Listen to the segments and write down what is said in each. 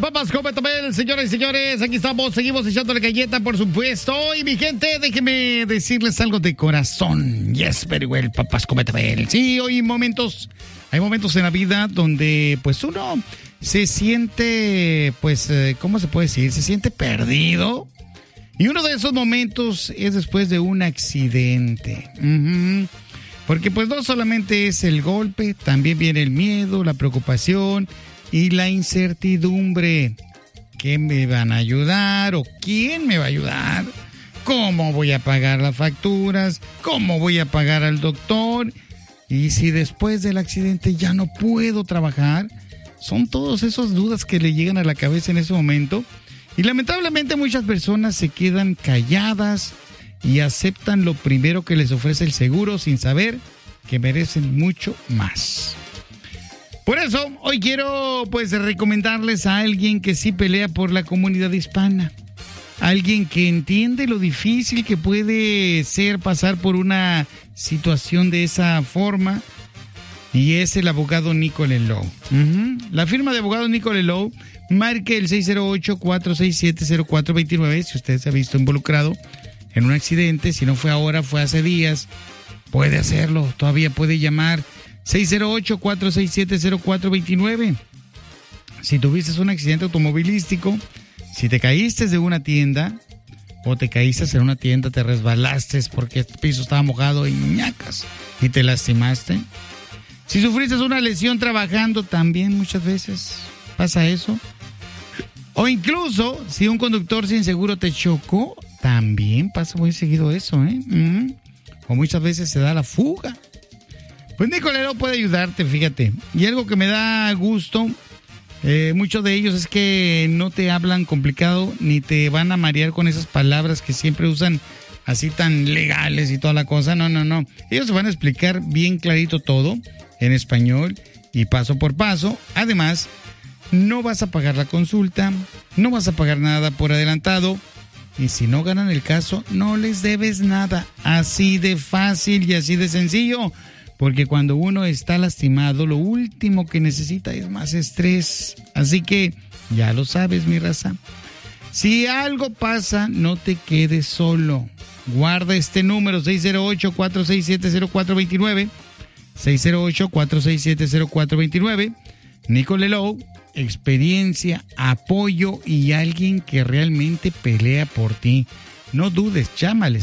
papas, cómetame, señores y señores. Aquí estamos, seguimos echándole galleta, por supuesto. Y mi gente, déjenme decirles algo de corazón. Yes, very well, papas, cómetame. Sí, hay momentos en la vida donde, pues, uno se siente, pues, ¿cómo se puede decir? Se siente perdido. Y uno de esos momentos es después de un accidente. Porque, pues, no solamente es el golpe, también viene el miedo, la preocupación y la incertidumbre. ¿Qué me van a ayudar o quién me va a ayudar? ¿Cómo voy a pagar las facturas? ¿Cómo voy a pagar al doctor? Y si después del accidente ya no puedo trabajar, son todas esas dudas que le llegan a la cabeza en ese momento. Y lamentablemente muchas personas se quedan calladas y aceptan lo primero que les ofrece el seguro sin saber que merecen mucho más. Por eso, hoy quiero, pues, recomendarles a alguien que sí pelea por la comunidad hispana. Alguien que entiende lo difícil que puede ser pasar por una situación de esa forma. Y es el abogado Nicole Lowe. La firma de abogado Nicole Lowe, marque el 608-467-0429 si usted se ha visto involucrado en un accidente. Si no fue ahora, fue hace días, puede hacerlo. Todavía puede llamar 608-467-0429. Si tuviste un accidente automovilístico, si te caíste de una tienda o te caíste en una tienda, te resbalaste porque el piso estaba mojado y ñacas y te lastimaste. Si sufriste una lesión trabajando, también muchas veces pasa eso. O incluso si un conductor sin seguro te chocó, también pasa muy seguido eso, O muchas veces se da la fuga. Pues Nicole Lowe puede ayudarte, fíjate. Y algo que me da gusto, muchos de ellos, es que no te hablan complicado ni te van a marear con esas palabras que siempre usan así tan legales y toda la cosa. No. Ellos te van a explicar bien clarito todo en español y paso por paso. Además, no vas a pagar la consulta, no vas a pagar nada por adelantado. Y si no ganan el caso, no les debes nada. Así de fácil y así de sencillo. Porque cuando uno está lastimado, lo último que necesita es más estrés. Así que ya lo sabes, mi raza. Si algo pasa, no te quedes solo. Guarda este número, 608-467-0429. 608-467-0429. Nicole Lowe, experiencia, apoyo y alguien que realmente pelea por ti. No dudes, llámale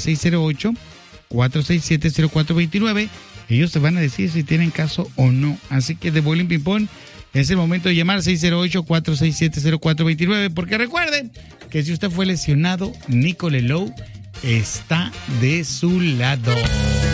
608-467-0429. Ellos te van a decir si tienen caso o no. Así que de Bowling Ping Pong es el momento de llamar 608-467-0429. Porque recuerden que si usted fue lesionado, Nicole Lowe está de su lado.